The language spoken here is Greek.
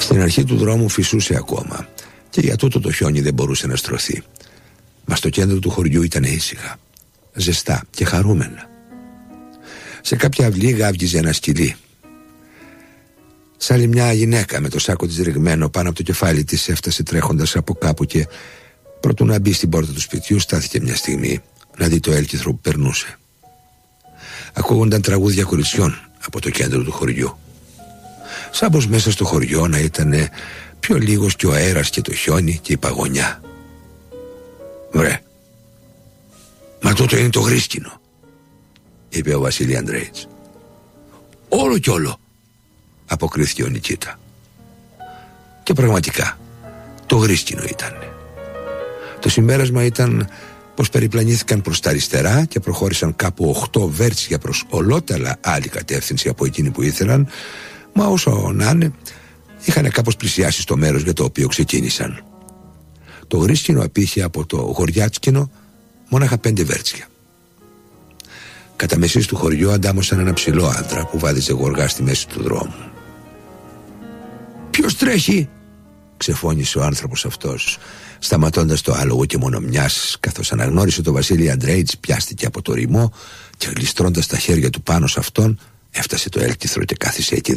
Στην αρχή του δρόμου φυσούσε ακόμα και για τούτο το χιόνι δεν μπορούσε να στρωθεί. Μα στο κέντρο του χωριού ήταν ήσυχα, ζεστά και χαρούμενα. Σε κάποια αυλή γάβγιζε ένα σκυλί. Σ' άλλη μια γυναίκα με το σάκο της ρηγμένο πάνω από το κεφάλι της έφτασε τρέχοντας από κάπου και προτού να μπει στην πόρτα του σπιτιού στάθηκε μια στιγμή να δει το έλκυθρο που περνούσε. Ακούγονταν τραγούδια κοριτσιών από το κέντρο του χωριού. Σαν πως μέσα στο χωριό να ήταν πιο λίγος και ο αέρας και το χιόνι και η παγωνιά. «Βρε, μα τούτο είναι το γρίσκινο», είπε ο Βασίλη Αντρέιτς. «Όλο κι όλο», αποκρίθηκε ο Νικήτα. Και πραγματικά το γρίσκινο ήταν. Το συμπέρασμα ήταν πως περιπλανήθηκαν προς τα αριστερά και προχώρησαν κάπου 8 βέρτσια προς ολότελα άλλη κατεύθυνση από εκείνη που ήθελαν, μα όσο να είναι είχαν κάπως πλησιάσει στο μέρος για το οποίο ξεκίνησαν. Το γρίσκινο απήχε από το γοριάτσκινο μόναχα 5 βέρτσια. Κατά μεσής του χωριού αντάμωσαν ένα ψηλό άντρα που βάδιζε γοργά στη μέση του δρόμου. «Ποιος τρέχει?» ξεφώνησε ο άνθρωπος αυτός, σταματώντας το άλογο και μόνο μιας, καθώς αναγνώρισε το Βασίλη Αντρέιτς, πιάστηκε από το ρημό και γλιστρώντας τα χέρια του πάνω σε αυτόν έφτασε το έλκυθρο και κάθισε εκεί